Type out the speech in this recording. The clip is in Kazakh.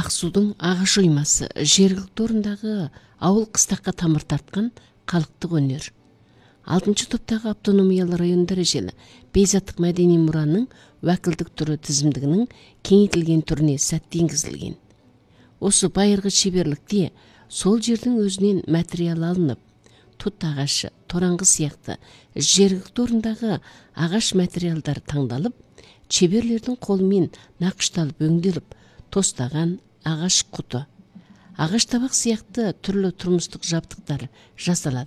Ақсудың ағаш оймасы жергілікті орындағы ауыл қыстаққа тамыр тартқан халықтық өнер. 6 топтағы автономиялы район дәрежелі бейзаттық мәдени мұраның уәкілдік түрі тізімдігінің кеңейтілген түріне сәтті енгізілген. Осы байырғы шеберлікте сол жердің өзінен материал алынып, тұт ағашы, тораңғы сияқты жергілікті орындағы ағаш материалдар таңдалып, шеберлердің қолымен нақышталып өңделіп, тостаған ағаш құты, ағаш табақ сияқты түрлі тұрмыстық жабдықтар жасалады.